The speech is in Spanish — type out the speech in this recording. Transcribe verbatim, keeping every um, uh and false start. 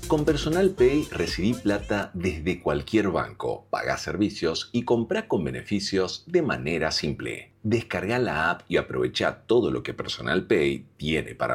Con Personal Pay recibí plata desde cualquier banco, pagá servicios y comprá con beneficios de manera simple. Descarga la app y aprovecha todo lo que Personal Pay tiene para